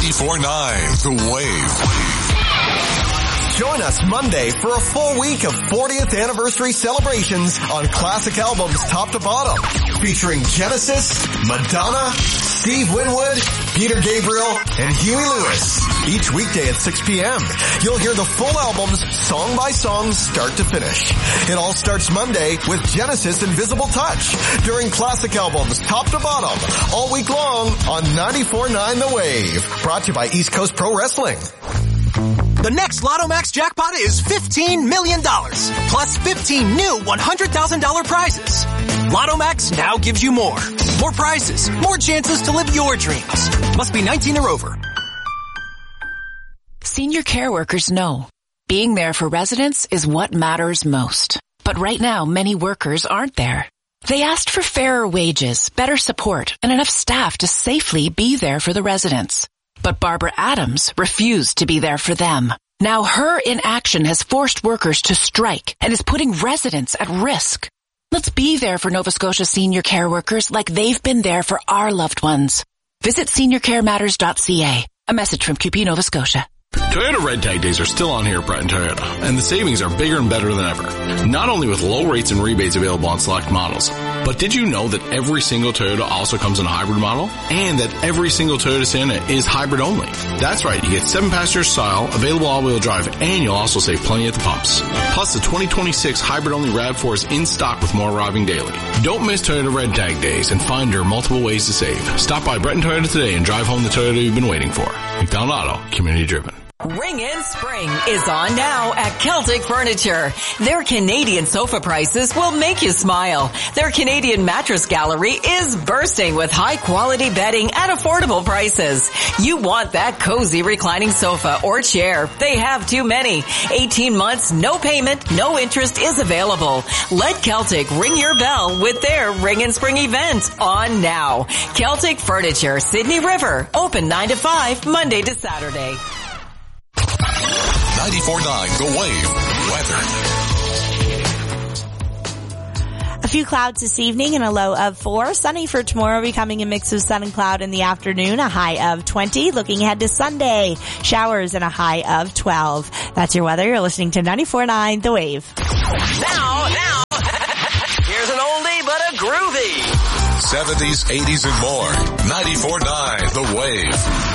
94.9 The Wave. Join us Monday for a full week of 40th anniversary celebrations on classic albums top to bottom, featuring Genesis, Madonna, Steve Winwood, Peter Gabriel, and Huey Lewis. Each weekday at 6 p.m., you'll hear the full albums song by song, start to finish. It all starts Monday with Genesis Invisible Touch during classic albums top to bottom all week long on 94.9 The Wave. Brought to you by East Coast Pro Wrestling. The next Lotto Max jackpot is $15 million, plus 15 new $100,000 prizes. Lotto Max now gives you more. More prizes, more chances to live your dreams. Must be 19 or over. Senior care workers know being there for residents is what matters most. But right now, many workers aren't there. They asked for fairer wages, better support, and enough staff to safely be there for the residents. But Barbara Adams refused to be there for them. Now her inaction has forced workers to strike and is putting residents at risk. Let's be there for Nova Scotia senior care workers like they've been there for our loved ones. Visit seniorcarematters.ca. A message from QP Nova Scotia. Toyota Red Tag Days are still on here at Breton Toyota, and the savings are bigger and better than ever. Not only with low rates and rebates available on select models, but did you know that every single Toyota also comes in a hybrid model? And that every single Toyota Sienna is hybrid only. That's right, you get 7-passenger style, available all-wheel drive, and you'll also save plenty at the pumps. Plus, the 2026 hybrid-only RAV4 is in stock with more arriving daily. Don't miss Toyota Red Tag Days and find your multiple ways to save. Stop by Breton Toyota today and drive home the Toyota you've been waiting for. McDonald Auto, community driven. Ring in Spring is on now at Celtic Furniture. Their Canadian sofa prices will make you smile. Their Canadian mattress gallery is bursting with high quality bedding at affordable prices. You want that cozy reclining sofa or chair. They have too many. 18 months, no payment, no interest is available. Let Celtic ring your bell with their Ring in Spring event on now. Celtic Furniture, Sydney River, open 9 to 5, Monday to Saturday. 94.9 The Wave weather. A few clouds this evening and a low of 4. Sunny for tomorrow, becoming a mix of sun and cloud in the afternoon, a high of 20. Looking ahead to Sunday, showers and a high of 12. That's your weather. You're listening to 94.9 The Wave. Now, here's an oldie but a groovy. 70s, 80s, and more. 94.9 The Wave.